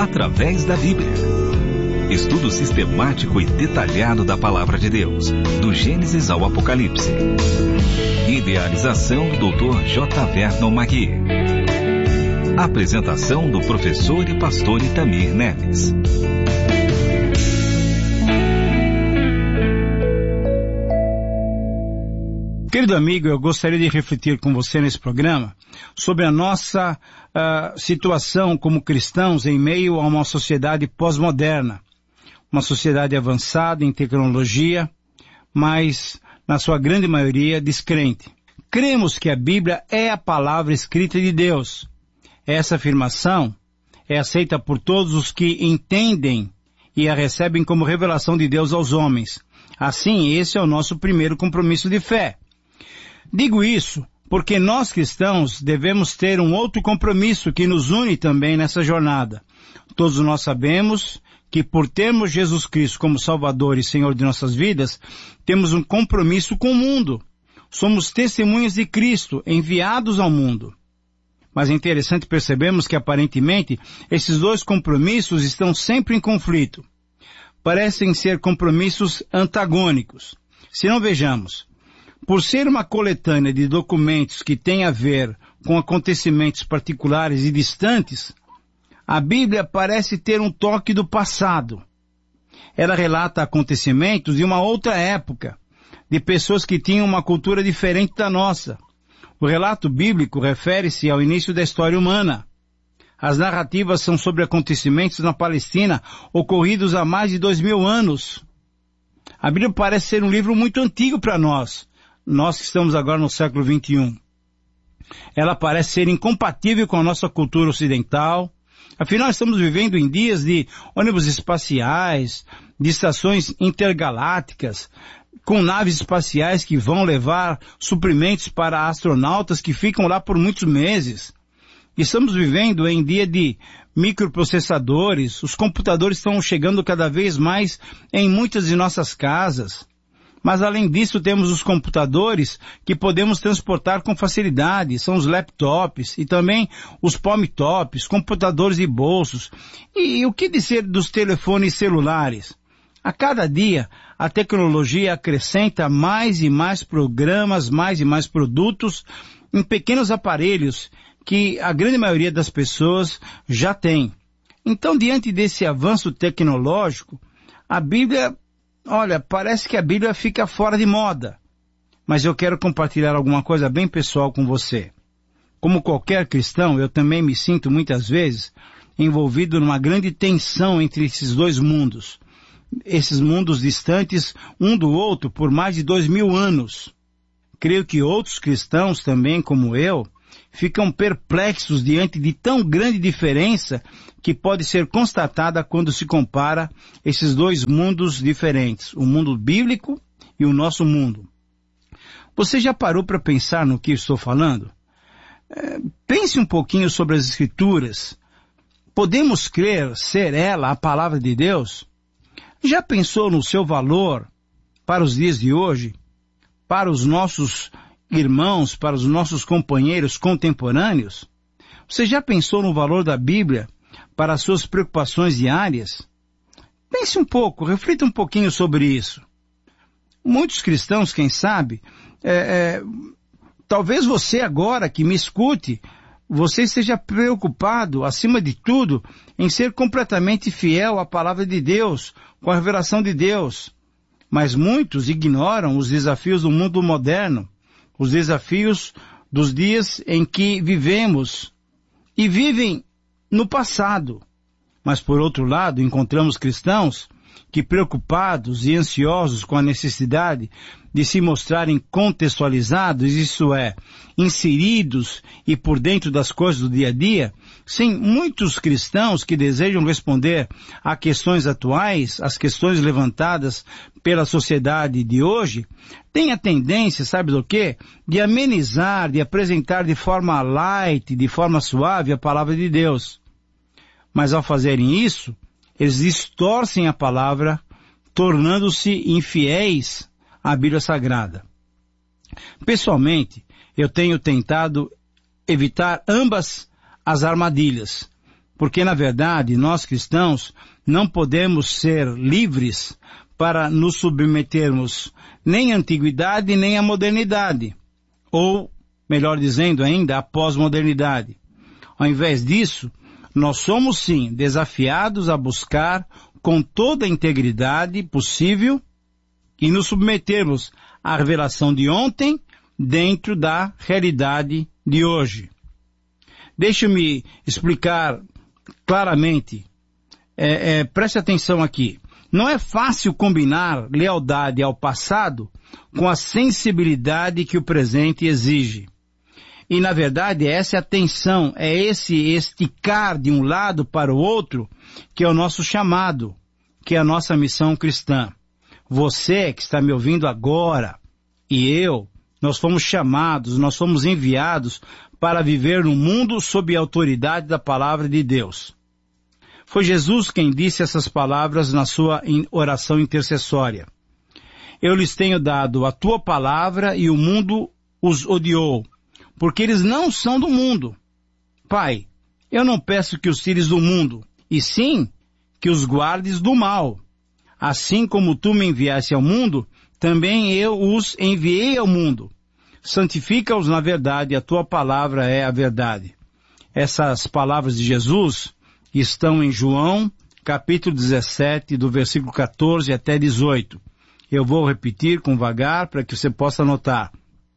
através da Bíblia. Estudo sistemático e detalhado da Palavra de Deus, do Gênesis ao Apocalipse. Idealização do Dr. J. Vernon Magui. Apresentação do professor e pastor Itamir Neves. Querido amigo, eu gostaria de refletir com você nesse programa sobre a nossa situação como cristãos em meio a uma sociedade pós-moderna. Uma sociedade avançada em tecnologia, mas, na sua grande maioria, descrente. Cremos que a Bíblia é a palavra escrita de Deus. Essa afirmação é aceita por todos os que entendem e a recebem como revelação de Deus aos homens. Assim, esse é o nosso primeiro compromisso de fé. Digo isso porque nós cristãos devemos ter um outro compromisso que nos une também nessa jornada. Todos nós sabemos que por termos Jesus Cristo como Salvador e Senhor de nossas vidas, temos um compromisso com o mundo. Somos testemunhas de Cristo, enviados ao mundo. Mas é interessante percebermos que aparentemente esses dois compromissos estão sempre em conflito. Parecem ser compromissos antagônicos. Se não vejamos, por ser uma coletânea de documentos que tem a ver com acontecimentos particulares e distantes, a Bíblia parece ter um toque do passado. Ela relata acontecimentos de uma outra época, de pessoas que tinham uma cultura diferente da nossa. O relato bíblico refere-se ao início da história humana. As narrativas são sobre acontecimentos na Palestina ocorridos há mais de 2000 anos. A Bíblia parece ser um livro muito antigo para nós que estamos agora no século XXI. Ela parece ser incompatível com a nossa cultura ocidental. Afinal, estamos vivendo em dias de ônibus espaciais, de estações intergalácticas, com naves espaciais que vão levar suprimentos para astronautas que ficam lá por muitos meses. Estamos vivendo em dia de microprocessadores. Os computadores estão chegando cada vez mais em muitas de nossas casas. Mas além disso temos os computadores que podemos transportar com facilidade, são os laptops e também os palmtops, computadores de bolsos. E o que dizer dos telefones celulares? A cada dia a tecnologia acrescenta mais e mais programas, mais e mais produtos em pequenos aparelhos que a grande maioria das pessoas já tem. Então, diante desse avanço tecnológico, a Bíblia, parece que a Bíblia fica fora de moda. Mas eu quero compartilhar alguma coisa bem pessoal com você. Como qualquer cristão, eu também me sinto muitas vezes envolvido numa grande tensão entre esses dois mundos. Esses mundos distantes um do outro por mais de 2000 anos. Creio que outros cristãos também, como eu, ficam perplexos diante de tão grande diferença que pode ser constatada quando se compara esses dois mundos diferentes, o mundo bíblico e o nosso mundo. Você já parou para pensar no que estou falando? Pense um pouquinho sobre as Escrituras. Podemos crer ser ela a palavra de Deus? Já pensou no seu valor para os dias de hoje? Para os nossos irmãos, para os nossos companheiros contemporâneos? Você já pensou no valor da Bíblia para as suas preocupações diárias? Pense um pouco, reflita um pouquinho sobre isso. Muitos cristãos, quem sabe, talvez você agora que me escute, você esteja preocupado, acima de tudo, em ser completamente fiel à palavra de Deus, com a revelação de Deus. Mas muitos ignoram os desafios do mundo moderno, os desafios dos dias em que vivemos e vivem no passado. Mas, por outro lado, encontramos cristãos que, preocupados e ansiosos com a necessidade de se mostrarem contextualizados, isso é, inseridos e por dentro das coisas do dia a dia, sim, muitos cristãos que desejam responder a questões atuais, as questões levantadas pela sociedade de hoje, têm a tendência, sabe do quê? De amenizar, de apresentar de forma light, de forma suave a palavra de Deus. Mas ao fazerem isso, eles distorcem a palavra, tornando-se infiéis à Bíblia Sagrada. Pessoalmente, eu tenho tentado evitar ambas as armadilhas. Porque, na verdade, nós cristãos não podemos ser livres para nos submetermos nem à antiguidade nem à modernidade, ou, melhor dizendo ainda, à pós-modernidade. Ao invés disso, nós somos sim desafiados a buscar com toda a integridade possível e nos submetermos à revelação de ontem dentro da realidade de hoje. Deixe-me explicar claramente. Preste atenção aqui. Não é fácil combinar lealdade ao passado com a sensibilidade que o presente exige. E, na verdade, essa é a tensão, é esse esticar de um lado para o outro que é o nosso chamado, que é a nossa missão cristã. Você que está me ouvindo agora e eu, nós fomos chamados, nós fomos enviados para viver no mundo sob a autoridade da palavra de Deus. Foi Jesus quem disse essas palavras na sua oração intercessória. Eu lhes tenho dado a tua palavra e o mundo os odiou, porque eles não são do mundo. Pai, eu não peço que os tires do mundo, e sim que os guardes do mal. Assim como tu me enviaste ao mundo, também eu os enviei ao mundo. Santifica-os na verdade, a tua palavra é a verdade. Essas palavras de Jesus estão em João, capítulo 17, do versículo 14 até 18. Eu vou repetir com vagar para que você possa anotar.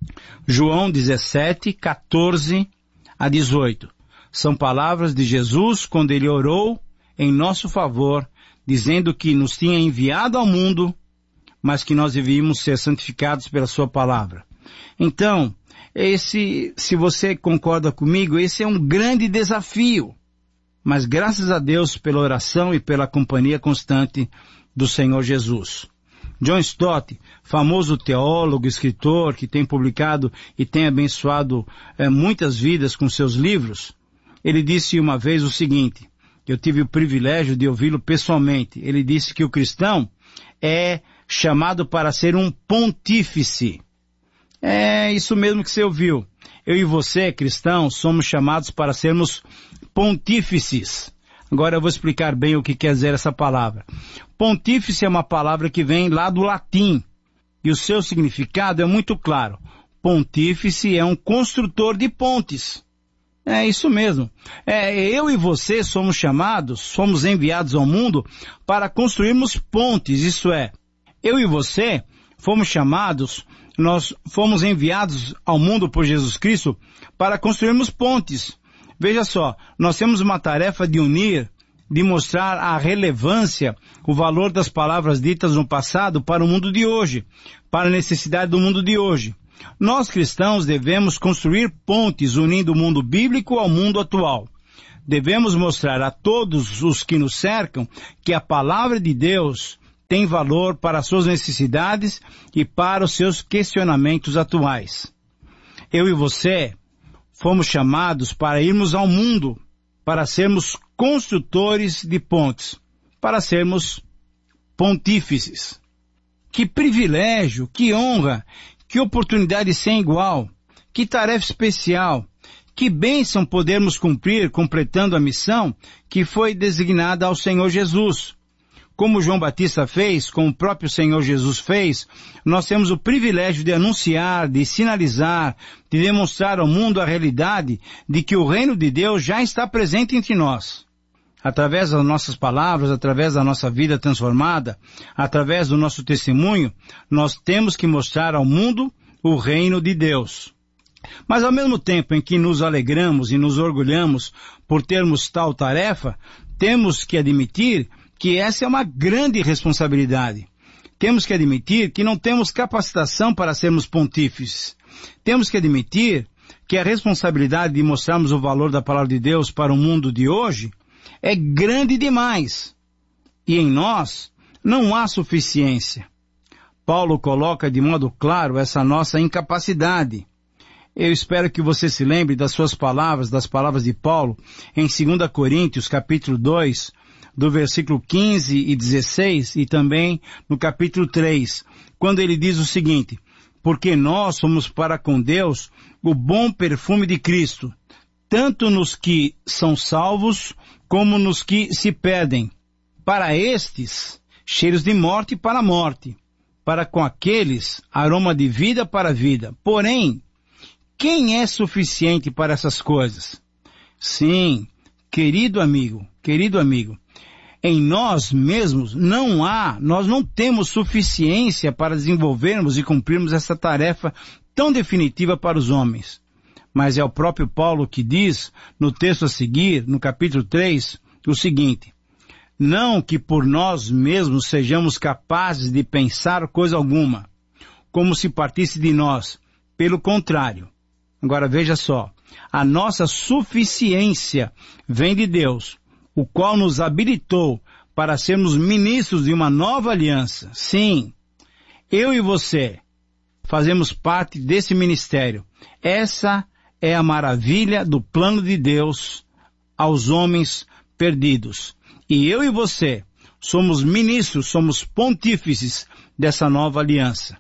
João 17, 14 a 18. São palavras de Jesus quando ele orou em nosso favor, dizendo que nos tinha enviado ao mundo, mas que nós devíamos ser santificados pela sua palavra. Então, se você concorda comigo, esse é um grande desafio. Mas graças a Deus pela oração e pela companhia constante do Senhor Jesus. John Stott, famoso teólogo, escritor, que tem publicado e tem abençoado muitas vidas com seus livros, ele disse uma vez o seguinte, eu tive o privilégio de ouvi-lo pessoalmente, ele disse que o cristão é chamado para ser um pontífice. É isso mesmo que você ouviu. Eu e você, cristãos, somos chamados para sermos pontífices. Agora eu vou explicar bem o que quer dizer essa palavra. Pontífice é uma palavra que vem lá do latim, e o seu significado é muito claro. Pontífice é um construtor de pontes. É isso mesmo. Eu e você somos chamados, somos enviados ao mundo para construirmos pontes, isso é. Eu e você fomos chamados, nós fomos enviados ao mundo por Jesus Cristo para construirmos pontes. Veja só, nós temos uma tarefa de unir, de mostrar a relevância, o valor das palavras ditas no passado para o mundo de hoje, para a necessidade do mundo de hoje. Nós cristãos devemos construir pontes unindo o mundo bíblico ao mundo atual. Devemos mostrar a todos os que nos cercam que a palavra de Deus tem valor para as suas necessidades e para os seus questionamentos atuais. Eu e você fomos chamados para irmos ao mundo, para sermos construtores de pontes, para sermos pontífices. Que privilégio, que honra, que oportunidade sem igual, que tarefa especial, que bênção podermos cumprir completando a missão que foi designada ao Senhor Jesus. Como João Batista fez, como o próprio Senhor Jesus fez, nós temos o privilégio de anunciar, de sinalizar, de demonstrar ao mundo a realidade de que o reino de Deus já está presente entre nós. Através das nossas palavras, através da nossa vida transformada, através do nosso testemunho, nós temos que mostrar ao mundo o reino de Deus. Mas ao mesmo tempo em que nos alegramos e nos orgulhamos por termos tal tarefa, temos que admitir que essa é uma grande responsabilidade. Temos que admitir que não temos capacitação para sermos pontífices. Temos que admitir que a responsabilidade de mostrarmos o valor da palavra de Deus para o mundo de hoje é grande demais. E em nós não há suficiência. Paulo coloca de modo claro essa nossa incapacidade. Eu espero que você se lembre das suas palavras, das palavras de Paulo, em 2 Coríntios, capítulo 2, do versículo 15 e 16, e também no capítulo 3, quando ele diz o seguinte, porque nós somos para com Deus o bom perfume de Cristo, tanto nos que são salvos, como nos que se perdem. Para estes, cheiros de morte para a morte, para com aqueles, aroma de vida para a vida. Porém, quem é suficiente para essas coisas? Sim, querido amigo, em nós mesmos nós não temos suficiência para desenvolvermos e cumprirmos essa tarefa tão definitiva para os homens. Mas é o próprio Paulo que diz, no texto a seguir, no capítulo 3, o seguinte: não que por nós mesmos sejamos capazes de pensar coisa alguma, como se partisse de nós. Pelo contrário. Agora veja só, a nossa suficiência vem de Deus, o qual nos habilitou para sermos ministros de uma nova aliança. Sim, eu e você fazemos parte desse ministério. Essa é a maravilha do plano de Deus aos homens perdidos. E eu e você somos ministros, somos pontífices dessa nova aliança.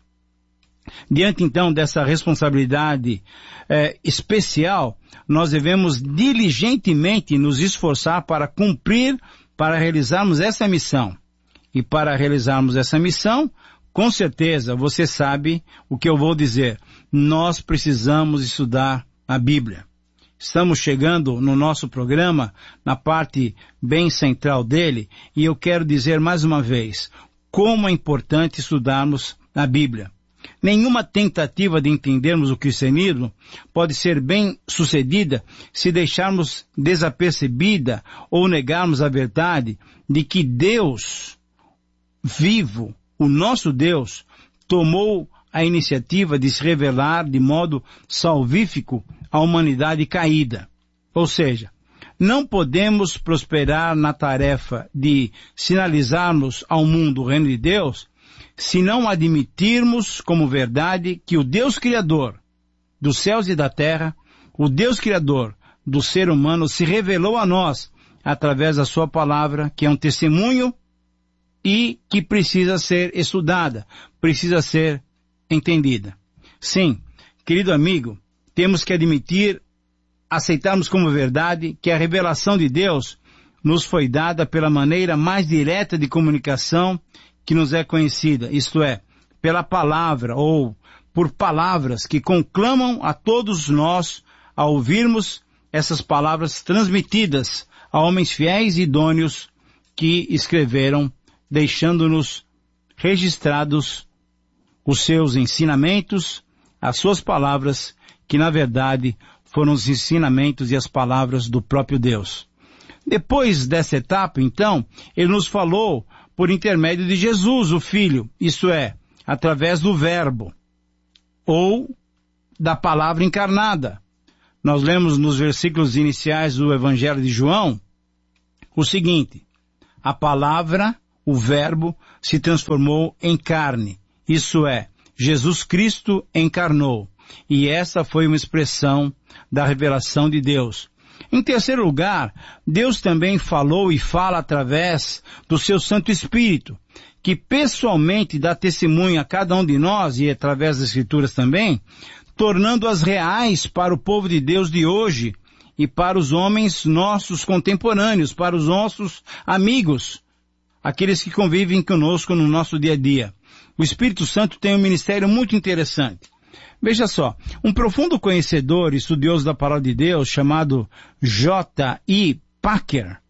Diante então dessa responsabilidade especial, nós devemos diligentemente nos esforçar para cumprir, para realizarmos essa missão. E para realizarmos essa missão, com certeza, você sabe o que eu vou dizer. Nós precisamos estudar a Bíblia. Estamos chegando no nosso programa, na parte bem central dele, e eu quero dizer mais uma vez, como é importante estudarmos a Bíblia. Nenhuma tentativa de entendermos o cristianismo pode ser bem sucedida se deixarmos desapercebida ou negarmos a verdade de que Deus vivo, o nosso Deus, tomou a iniciativa de se revelar de modo salvífico à humanidade caída. Ou seja, não podemos prosperar na tarefa de sinalizarmos ao mundo o reino de Deus se não admitirmos como verdade que o Deus Criador dos céus e da terra, o Deus Criador do ser humano, se revelou a nós através da sua palavra, que é um testemunho e que precisa ser estudada, precisa ser entendida. Sim, querido amigo, temos que admitir, aceitarmos como verdade que a revelação de Deus nos foi dada pela maneira mais direta de comunicação que nos é conhecida, isto é, pela palavra ou por palavras que conclamam a todos nós a ouvirmos essas palavras transmitidas a homens fiéis e idôneos que escreveram, deixando-nos registrados os seus ensinamentos, as suas palavras, que na verdade foram os ensinamentos e as palavras do próprio Deus. Depois dessa etapa, então, ele nos falou por intermédio de Jesus, o Filho, isto é, através do Verbo, ou da palavra encarnada. Nós lemos nos versículos iniciais do Evangelho de João o seguinte: a palavra, o Verbo, se transformou em carne, isso é, Jesus Cristo encarnou, e essa foi uma expressão da revelação de Deus. Em terceiro lugar, Deus também falou e fala através do seu Santo Espírito, que pessoalmente dá testemunho a cada um de nós e através das Escrituras também, tornando-as reais para o povo de Deus de hoje e para os homens nossos contemporâneos, para os nossos amigos, aqueles que convivem conosco no nosso dia a dia. O Espírito Santo tem um ministério muito interessante. Veja só, um profundo conhecedor e estudioso da palavra de Deus, chamado J.I. Packer,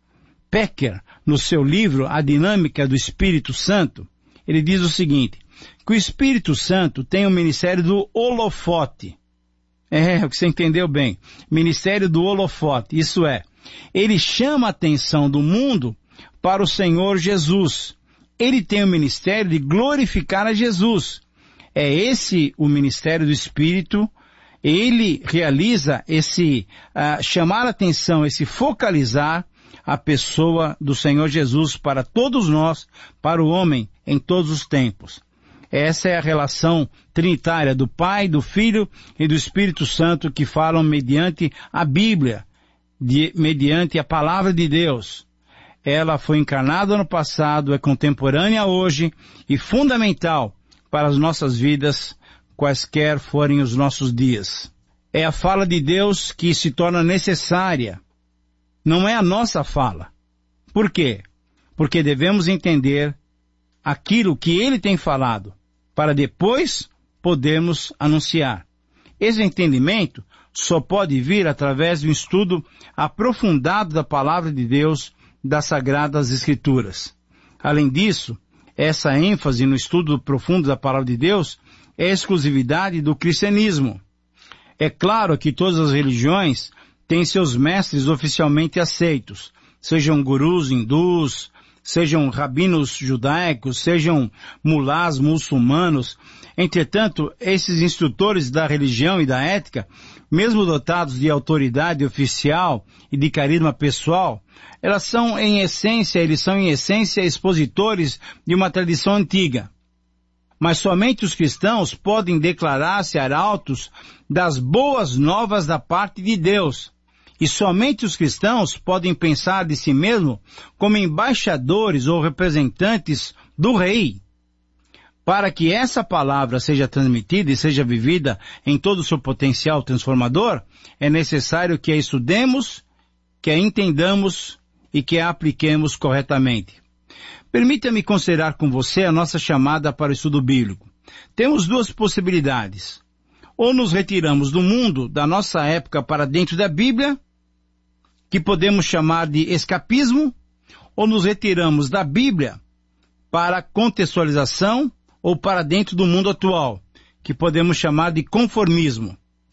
no seu livro A Dinâmica do Espírito Santo, ele diz o seguinte, que o Espírito Santo tem o ministério do holofote. O que você entendeu bem. Ministério do holofote, isso é, ele chama a atenção do mundo para o Senhor Jesus. Ele tem o ministério de glorificar a Jesus. É esse o ministério do Espírito. Ele realiza esse chamar a atenção, esse focalizar a pessoa do Senhor Jesus para todos nós, para o homem em todos os tempos. Essa é a relação trinitária do Pai, do Filho e do Espírito Santo que falam mediante a Bíblia, mediante a palavra de Deus. Ela foi encarnada no passado, é contemporânea hoje e fundamental para as nossas vidas, quaisquer forem os nossos dias. É a fala de Deus que se torna necessária. Não é a nossa fala. Por quê? Porque devemos entender aquilo que Ele tem falado, para depois podermos anunciar. Esse entendimento só pode vir através de um estudo aprofundado da Palavra de Deus, das Sagradas Escrituras. Além disso, essa ênfase no estudo profundo da Palavra de Deus é exclusividade do cristianismo. É claro que todas as religiões têm seus mestres oficialmente aceitos, sejam gurus hindus, sejam rabinos judaicos, sejam mulás muçulmanos. Entretanto, esses instrutores da religião e da ética, mesmo dotados de autoridade oficial e de carisma pessoal, eles são em essência expositores de uma tradição antiga. Mas somente os cristãos podem declarar-se arautos das boas novas da parte de Deus. E somente os cristãos podem pensar de si mesmos como embaixadores ou representantes do Rei. Para que essa palavra seja transmitida e seja vivida em todo o seu potencial transformador, é necessário que a estudemos, que a entendamos e que a apliquemos corretamente. Permita-me considerar com você a nossa chamada para o estudo bíblico. Temos duas possibilidades. Ou nos retiramos do mundo, da nossa época, para dentro da Bíblia, que podemos chamar de escapismo, ou nos retiramos da Bíblia para contextualização ou para dentro do mundo atual, que podemos chamar de conformismo.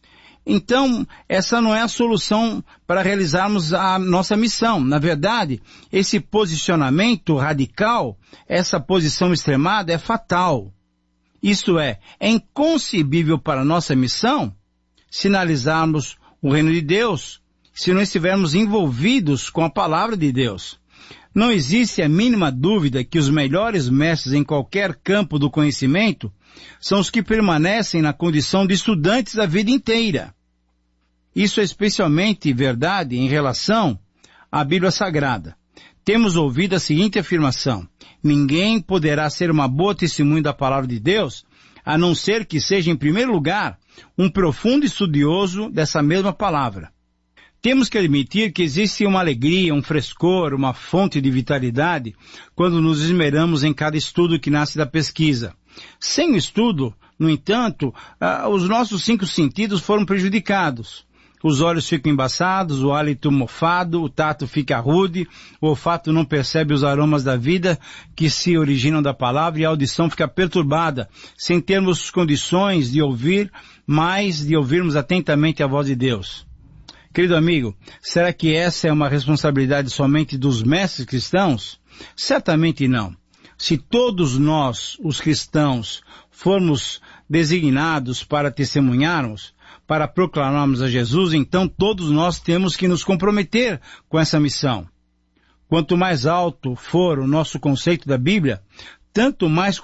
Então, essa não é a solução para realizarmos a nossa missão. Na verdade, esse posicionamento radical, essa posição extremada é fatal. Isto é inconcebível para a nossa missão sinalizarmos o reino de Deus se não estivermos envolvidos com a palavra de Deus. Não existe a mínima dúvida que os melhores mestres em qualquer campo do conhecimento são os que permanecem na condição de estudantes a vida inteira. Isso é especialmente verdade em relação à Bíblia Sagrada. Temos ouvido a seguinte afirmação: ninguém poderá ser uma boa testemunha da palavra de Deus, a não ser que seja, em primeiro lugar, um profundo estudioso dessa mesma palavra. Temos que admitir que existe uma alegria, um frescor, uma fonte de vitalidade quando nos esmeramos em cada estudo que nasce da pesquisa. Sem o estudo, no entanto, os nossos 5 sentidos foram prejudicados. Os olhos ficam embaçados, o hálito mofado, o tato fica rude, o olfato não percebe os aromas da vida que se originam da palavra e a audição fica perturbada, sem termos condições de ouvir, mais de ouvirmos atentamente a voz de Deus. Querido amigo, será que essa é uma responsabilidade somente dos mestres cristãos? Certamente não. Se todos nós, os cristãos, formos designados para testemunharmos, para proclamarmos a Jesus, então todos nós temos que nos comprometer com essa missão. Quanto mais alto for o nosso conceito da Bíblia, tanto mais